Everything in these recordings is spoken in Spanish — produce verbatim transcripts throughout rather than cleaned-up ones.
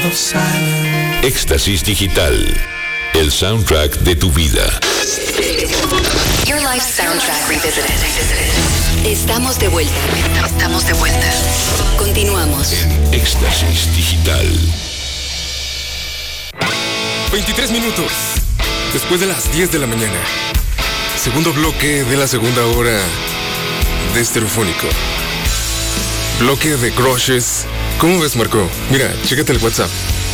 of silence. Éxtasis Digital, el soundtrack de tu vida. Your Life Soundtrack Revisited. Estamos de vuelta. Estamos de vuelta. Continuamos. En Éxtasis Digital. veintitrés minutos después de las diez de la mañana. Segundo bloque de la segunda hora de Estereofónico. Bloque de crushes. ¿Cómo ves, Marco? Mira, chécate el WhatsApp.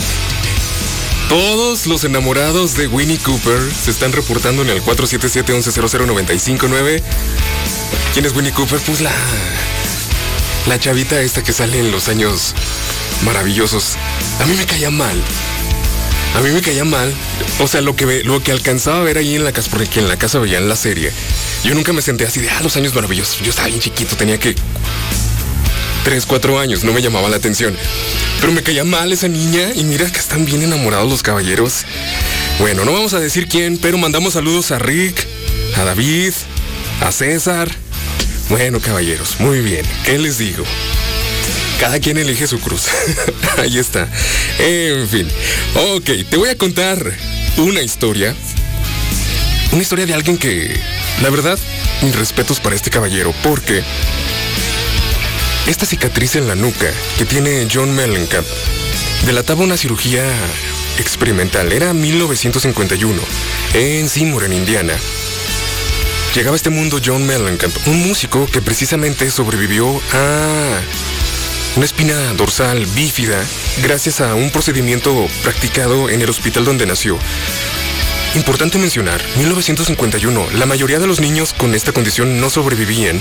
Todos los enamorados de Winnie Cooper se están reportando en el cuatro siete siete, once cero cero, nueve cinco nueve. ¿Quién es Winnie Cooper? Pues la... La chavita esta que sale en los años maravillosos. A mí me caía mal. A mí me caía mal. O sea, lo que, lo que alcanzaba a ver ahí en la casa, porque en la casa veían la serie. Yo nunca me senté así de, ah, los años maravillosos. Yo estaba bien chiquito, tenía que... Tres, cuatro años, no me llamaba la atención. Pero me caía mal esa niña y mira que están bien enamorados los caballeros. Bueno, no vamos a decir quién, pero mandamos saludos a Rick, a David, a César. Bueno, caballeros, muy bien. ¿Qué les digo? Cada quien elige su cruz. Ahí está. En fin. Ok, te voy a contar una historia. Una historia de alguien que, la verdad, mis respetos para este caballero, porque... Esta cicatriz en la nuca que tiene John Mellencamp delataba una cirugía experimental. Era mil novecientos cincuenta y uno, en Seymour, en Indiana. Llegaba a este mundo John Mellencamp, un músico que precisamente sobrevivió a una espina dorsal bífida gracias a un procedimiento practicado en el hospital donde nació. Importante mencionar, mil novecientos cincuenta y uno, la mayoría de los niños con esta condición no sobrevivían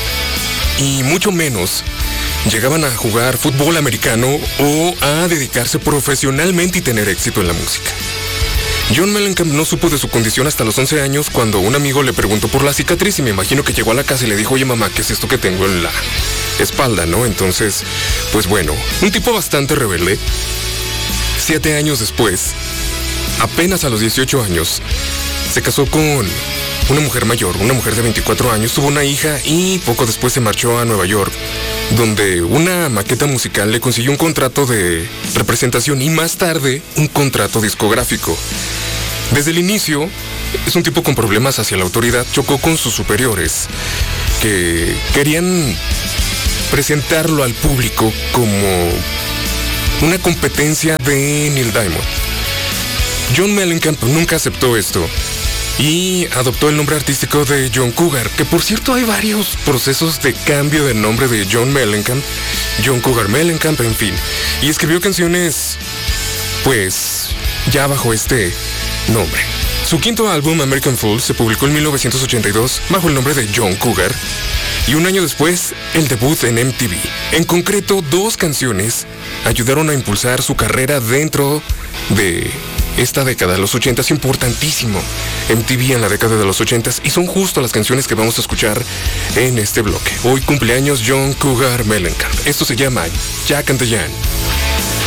y mucho menos llegaban a jugar fútbol americano o a dedicarse profesionalmente y tener éxito en la música. John Mellencamp no supo de su condición hasta los once años cuando un amigo le preguntó por la cicatriz y me imagino que llegó a la casa y le dijo, oye mamá, ¿qué es esto que tengo en la espalda, no? Entonces, pues bueno, un tipo bastante rebelde. Siete años después, apenas a los dieciocho años, se casó con una mujer mayor, una mujer de veinticuatro años, tuvo una hija y poco después se marchó a Nueva York, donde una maqueta musical le consiguió un contrato de representación y más tarde un contrato discográfico. Desde el inicio, es un tipo con problemas hacia la autoridad, chocó con sus superiores, que querían presentarlo al público como una competencia de Neil Diamond. John Mellencamp nunca aceptó esto y adoptó el nombre artístico de John Cougar, que por cierto hay varios procesos de cambio del nombre de John Mellencamp, John Cougar Mellencamp, en fin. Y escribió canciones, pues, ya bajo este nombre. Su quinto álbum, American Fool, se publicó en mil novecientos ochenta y dos bajo el nombre de John Cougar, y un año después, el debut en M T V. En concreto, dos canciones ayudaron a impulsar su carrera dentro de esta década, los ochentas, importantísimo M T V en la década de los ochentas, y son justo las canciones que vamos a escuchar en este bloque. Hoy cumpleaños John Cougar Mellencamp. Esto se llama Jack and the Jan.